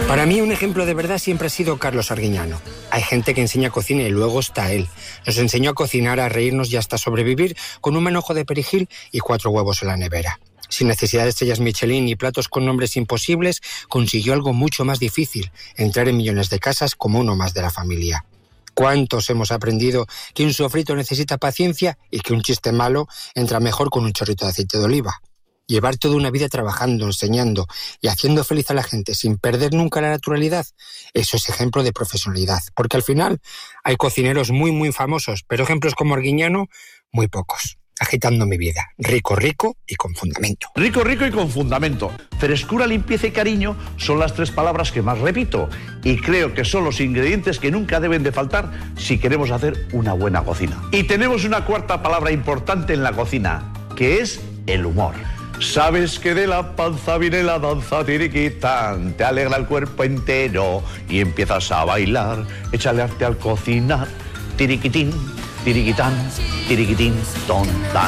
Para mí un ejemplo de verdad siempre ha sido Carlos Arguiñano. Hay gente que enseña cocina y luego está él. Nos enseñó a cocinar, a reírnos y hasta sobrevivir con un manojo de perejil y 4 huevos en la nevera. Sin necesidad de estrellas Michelin y platos con nombres imposibles, consiguió algo mucho más difícil, entrar en millones de casas como uno más de la familia. ¿Cuántos hemos aprendido que un sofrito necesita paciencia y que un chiste malo entra mejor con un chorrito de aceite de oliva? Llevar toda una vida trabajando, enseñando y haciendo feliz a la gente sin perder nunca la naturalidad, eso es ejemplo de profesionalidad. Porque al final hay cocineros muy, muy famosos, pero ejemplos como Arguiñano, muy pocos. Agitando mi vida. Rico, rico y con fundamento. Rico, rico y con fundamento. Frescura, limpieza y cariño son las 3 palabras que más repito. Y creo que son los ingredientes que nunca deben de faltar si queremos hacer una buena cocina. Y tenemos una 4ª palabra importante en la cocina, que es el humor. Sabes que de la panza viene la danza tiriquitán, te alegra el cuerpo entero y empiezas a bailar, échale arte al cocinar, tiriquitín, tiriquitán, tiriquitín, ton, tan.